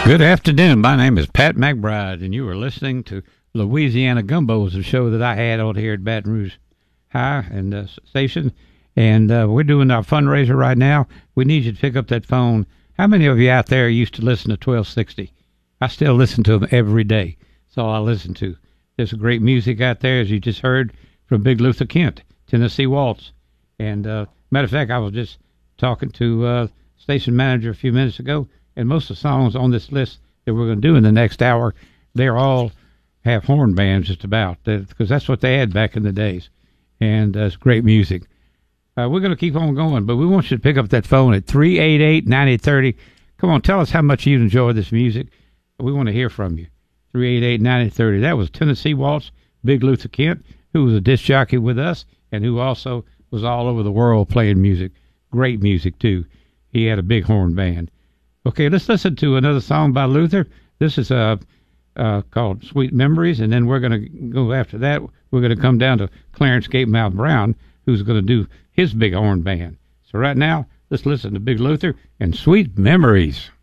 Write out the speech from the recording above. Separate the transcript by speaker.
Speaker 1: Good afternoon. My name is Pat McBride, and you are listening to Louisiana Gumbos, a show that I had on here at Baton Rouge High and station. And we're doing our fundraiser right now. We need you to pick up that phone. How many of you out there used to listen to 1260? I still listen to them every day. That's all I listen to. There's great music out there, as you just heard from Big Luther Kent, Tennessee Waltz. And matter of fact, I was just talking to station manager a few minutes ago, and most of the songs on this list that we're going to do in the next hour, they're all have horn bands just about, because that's what they had back in the days. And it's great music. We're going to keep on going, but we want you to pick up that phone at 388-9030. Come on, tell us how much you enjoy this music. We want to hear from you. 388-9030. That was Tennessee Waltz, Big Luther Kent, who was a disc jockey with us and who also was all over the world playing music. Great music, too. He had a big horn band. Okay, let's listen to another song by Luther. This is called Sweet Memories, and then we're going to go after that. We're going to come down to Clarence Gatemouth Brown, who's going to do his big horn band. So right now, let's listen to Big Luther and Sweet Memories.